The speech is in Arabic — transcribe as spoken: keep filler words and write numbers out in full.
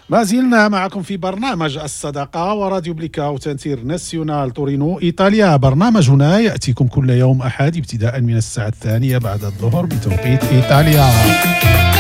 ما زلنا معكم في برنامج الصداقة وراديو بليكا وتنتير ناسيونال تورينو إيطاليا. برنامجنا يأتيكم كل يوم أحد ابتداء من الساعة الثانية بعد الظهر بتوقيت إيطاليا.